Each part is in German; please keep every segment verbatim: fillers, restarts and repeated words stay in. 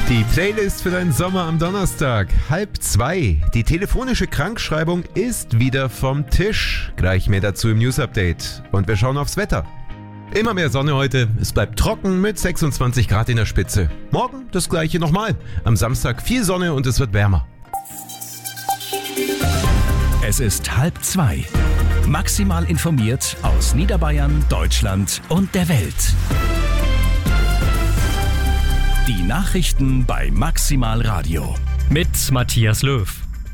Die Playlist für deinen Sommer am Donnerstag, halb zwei. Die telefonische Krankschreibung ist wieder vom Tisch. Gleich mehr dazu im News-Update. Und wir schauen aufs Wetter. Immer mehr Sonne heute. Es bleibt trocken mit sechsundzwanzig Grad in der Spitze. Morgen das gleiche nochmal. Am Samstag viel Sonne und es wird wärmer. Es ist halb zwei. Maximal informiert aus Niederbayern, Deutschland und der Welt. Die Nachrichten bei Maximal Radio. Mit Matthias Löw.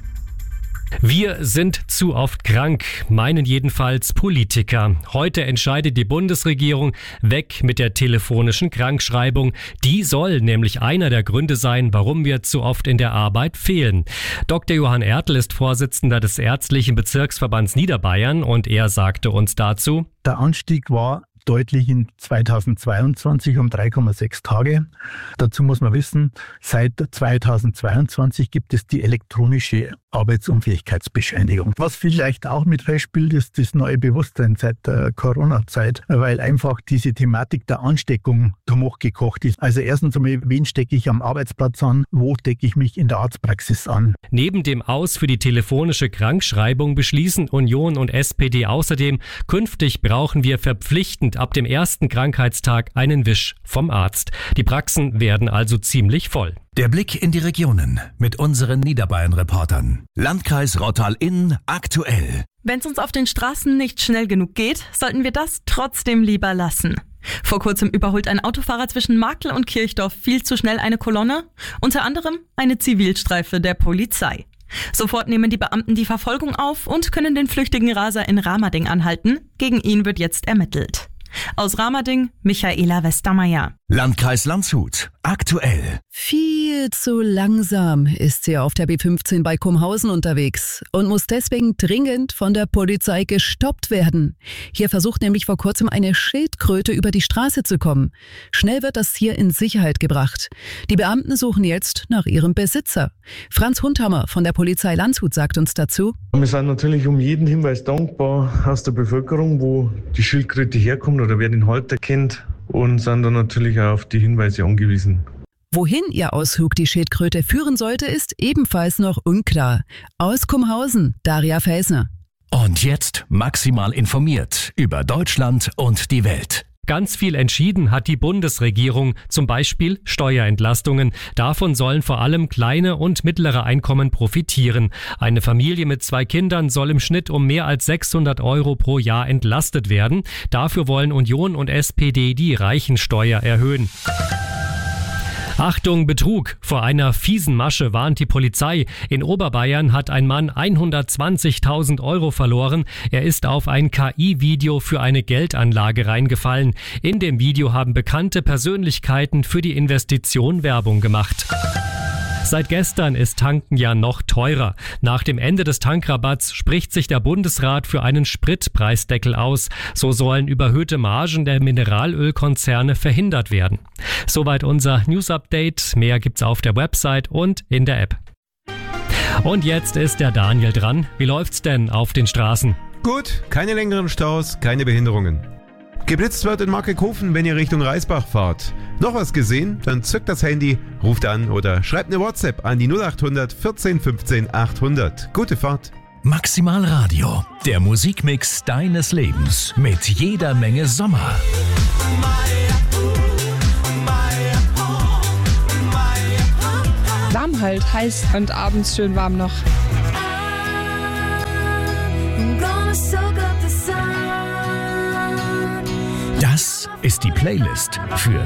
Wir sind zu oft krank, meinen jedenfalls Politiker. Heute entscheidet die Bundesregierung weg mit der telefonischen Krankschreibung. Die soll nämlich einer der Gründe sein, warum wir zu oft in der Arbeit fehlen. Doktor Johann Ertl ist Vorsitzender des Ärztlichen Bezirksverbands Niederbayern und er sagte uns dazu: Der Anstieg war deutlich in zweitausendzweiundzwanzig um drei Komma sechs Tage. Dazu muss man wissen, seit zweitausendzweiundzwanzig gibt es die elektronische Arbeitsunfähigkeitsbescheinigung. Was vielleicht auch mit reinspielt, ist das neue Bewusstsein seit der Corona-Zeit, weil einfach diese Thematik der Ansteckung hochgekocht ist. Also erstens einmal, wen stecke ich am Arbeitsplatz an, wo stecke ich mich in der Arztpraxis an. Neben dem Aus für die telefonische Krankschreibung beschließen Union und S P D außerdem, künftig brauchen wir verpflichtend ab dem ersten Krankheitstag einen Wisch vom Arzt. Die Praxen werden also ziemlich voll. Der Blick in die Regionen mit unseren Niederbayern-Reportern. Landkreis Rottal-Inn aktuell. Wenn es uns auf den Straßen nicht schnell genug geht, sollten wir das trotzdem lieber lassen. Vor kurzem überholt ein Autofahrer zwischen Markl und Kirchdorf viel zu schnell eine Kolonne, unter anderem eine Zivilstreife der Polizei. Sofort nehmen die Beamten die Verfolgung auf und können den flüchtigen Raser in Ramading anhalten. Gegen ihn wird jetzt ermittelt. Aus Ramading, Michaela Westermeier. Landkreis Landshut aktuell. Viel zu langsam ist sie auf der B fünfzehn bei Kumhausen unterwegs und muss deswegen dringend von der Polizei gestoppt werden. Hier versucht nämlich vor kurzem eine Schildkröte über die Straße zu kommen. Schnell wird das Tier in Sicherheit gebracht. Die Beamten suchen jetzt nach ihrem Besitzer. Franz Hundhammer von der Polizei Landshut sagt uns dazu: Wir sind natürlich um jeden Hinweis dankbar aus der Bevölkerung, wo die Schildkröte herkommt oder wer den Halter kennt, und sind dann natürlich auch auf die Hinweise angewiesen. Wohin ihr Ausflug die Schildkröte führen sollte, ist ebenfalls noch unklar. Aus Kumhausen, Daria Felsner. Und jetzt maximal informiert über Deutschland und die Welt. Ganz viel entschieden hat die Bundesregierung, zum Beispiel Steuerentlastungen. Davon sollen vor allem kleine und mittlere Einkommen profitieren. Eine Familie mit zwei Kindern soll im Schnitt um mehr als sechshundert Euro pro Jahr entlastet werden. Dafür wollen Union und S P D die Reichensteuer erhöhen. Achtung, Betrug! Vor einer fiesen Masche warnt die Polizei. In Oberbayern hat ein Mann hundertzwanzigtausend Euro verloren. Er ist auf ein K I-Video für eine Geldanlage reingefallen. In dem Video haben bekannte Persönlichkeiten für die Investition Werbung gemacht. Seit gestern ist Tanken ja noch teurer. Nach dem Ende des Tankrabatts spricht sich der Bundesrat für einen Spritpreisdeckel aus. So sollen überhöhte Margen der Mineralölkonzerne verhindert werden. Soweit unser News-Update. Mehr gibt's auf der Website und in der App. Und jetzt ist der Daniel dran. Wie läuft's denn auf den Straßen? Gut, keine längeren Staus, keine Behinderungen. Geblitzt wird in Markighofen, wenn ihr Richtung Reisbach fahrt. Noch was gesehen? Dann zückt das Handy, ruft an oder schreibt eine WhatsApp an die null acht hundert vierzehn fünfzehn achthundert. Gute Fahrt. Maximal Radio, der Musikmix deines Lebens mit jeder Menge Sommer. Warm halt, heiß und abends schön warm noch. Das ist die Playlist für